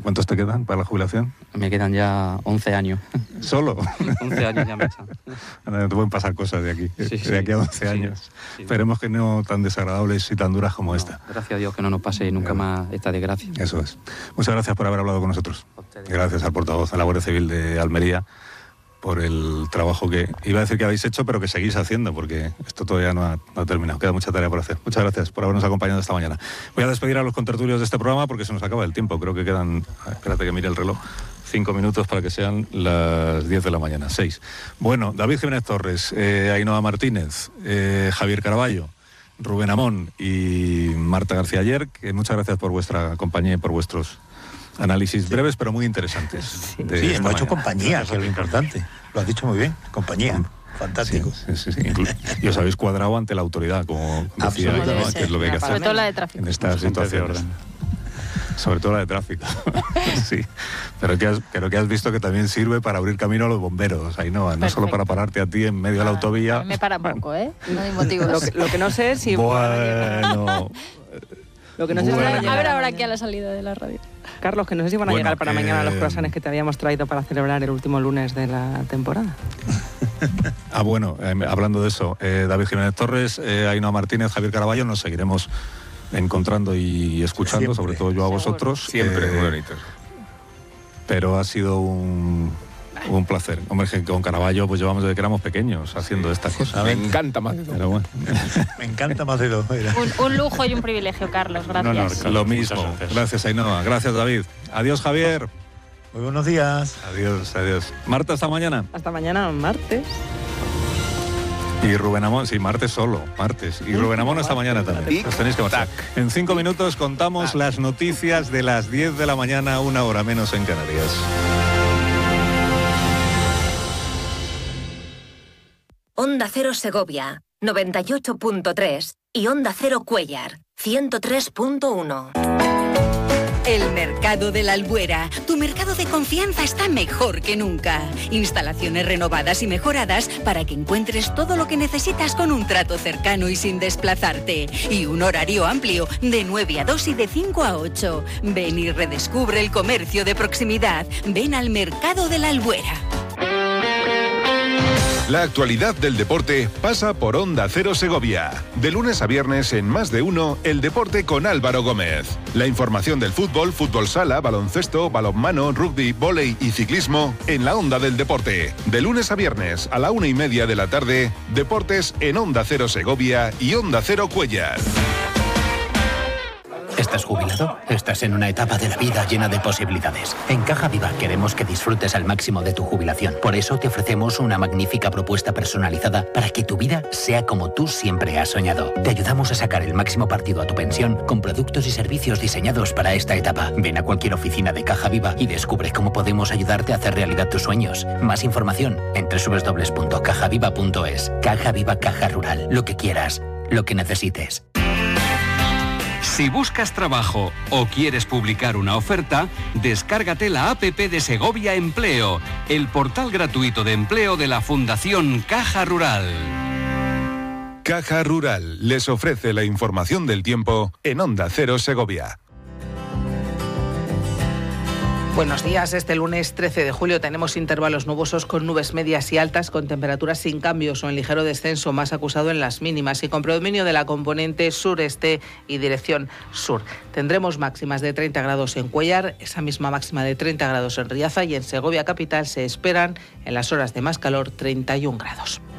¿Cuántos te quedan para la jubilación? Me quedan ya 11 años. ¿Solo? 11 años ya me echan. Te pueden pasar cosas de aquí, de aquí a 11 años. Sí. Esperemos que no tan desagradables y tan duras como esta. Gracias a Dios que no nos pase nunca más esta desgracia. Eso es. Muchas gracias por haber hablado con nosotros. Gracias al portavoz de la Guardia Civil de Almería por el trabajo que iba a decir que habéis hecho, pero que seguís haciendo, porque esto todavía no ha terminado. Queda mucha tarea por hacer. Muchas gracias por habernos acompañado esta mañana. Voy a despedir a los contertulios de este programa porque se nos acaba el tiempo. Creo que quedan, espérate que mire el reloj, 5 minutos para que sean las 10 de la mañana, 6. Bueno, David Jiménez Torres, Ainhoa Martínez, Javier Caraballo, Rubén Amón y Marta García Ayer, que muchas gracias por vuestra compañía y por vuestros análisis breves pero muy interesantes. Sí, hemos hecho compañía, que es lo importante. Lo has dicho muy bien, compañía. Fantástico. Sí. Y os habéis cuadrado ante la autoridad, como decía, ¿no? Que es lo que hay que hacer. Sobre todo la de tráfico. En estas situaciones. Sobre todo la de tráfico. Sí. Pero que has visto que también sirve para abrir camino a los bomberos, Ainhoa, no solo para pararte a ti en medio de la autovía. Me para poco, ¿eh? No hay motivos. Lo que no sé es si... Bueno... Lo que no sé si van a A ver llegar ahora aquí a la salida de la radio. Carlos, que no sé si van a llegar para mañana los croissants que te habíamos traído para celebrar el último lunes de la temporada. Bueno, hablando de eso, David Jiménez Torres, Ainhoa Martínez, Javier Caraballo, nos seguiremos encontrando y escuchando, siempre, sobre todo yo a vosotros. Siempre, muy bonitos. Pero ha sido un placer. Hombre, que con Caraballo pues llevamos desde que éramos pequeños haciendo estas cosas. Me encanta más de dos. Pero bueno. Me encanta más de dos. Un lujo y un privilegio, Carlos. Gracias. No, lo mismo. Gracias, Ainhoa. Gracias, David. Adiós, Javier. Muy buenos días. Adiós. Marta, hasta mañana. Hasta mañana, martes. Y Rubén Amón, sí, martes solo, martes. Y Rubén Amón hasta mañana también. Os tenéis que marchar. En 5 minutos contamos las noticias de las 10 de la mañana, 1 hora menos en Canarias. Onda Cero Segovia, 98.3 y Onda Cero Cuéllar, 103.1. El Mercado de la Albuera, tu mercado de confianza, está mejor que nunca. Instalaciones renovadas y mejoradas para que encuentres todo lo que necesitas con un trato cercano y sin desplazarte. Y un horario amplio, de 9 a 2 y de 5 a 8. Ven y redescubre el comercio de proximidad. Ven al Mercado de la Albuera. La actualidad del deporte pasa por Onda Cero Segovia. De lunes a viernes en Más de Uno, el deporte con Álvaro Gómez. La información del fútbol, fútbol sala, baloncesto, balonmano, rugby, vóley y ciclismo en la Onda del Deporte. De lunes a viernes a la 1:30 de la tarde, deportes en Onda Cero Segovia y Onda Cero Cuéllar. ¿Estás jubilado? Estás en una etapa de la vida llena de posibilidades. En Caja Viva queremos que disfrutes al máximo de tu jubilación. Por eso te ofrecemos una magnífica propuesta personalizada para que tu vida sea como tú siempre has soñado. Te ayudamos a sacar el máximo partido a tu pensión con productos y servicios diseñados para esta etapa. Ven a cualquier oficina de Caja Viva y descubre cómo podemos ayudarte a hacer realidad tus sueños. Más información en www.cajaviva.es. Caja Viva, Caja Rural. Lo que quieras, lo que necesites. Si buscas trabajo o quieres publicar una oferta, descárgate la APP de Segovia Empleo, el portal gratuito de empleo de la Fundación Caja Rural. Caja Rural les ofrece la información del tiempo en Onda Cero Segovia. Buenos días. Este lunes 13 de julio tenemos intervalos nubosos con nubes medias y altas, con temperaturas sin cambios o en ligero descenso, más acusado en las mínimas y con predominio de la componente sureste y dirección sur. Tendremos máximas de 30 grados en Cuéllar, esa misma máxima de 30 grados en Riaza, y en Segovia capital se esperan en las horas de más calor 31 grados.